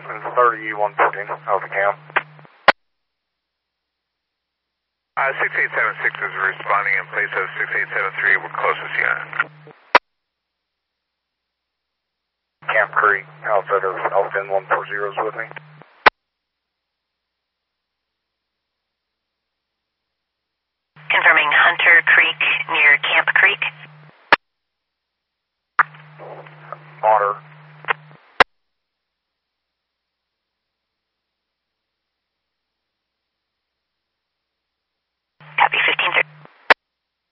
It's 30E114, Alpha Cam. 6876 is responding in place of 6873. We're closest unit. Camp Creek, outfit of Alpha N140 is with me. Confirming Hunter Creek near Camp Creek. Otter.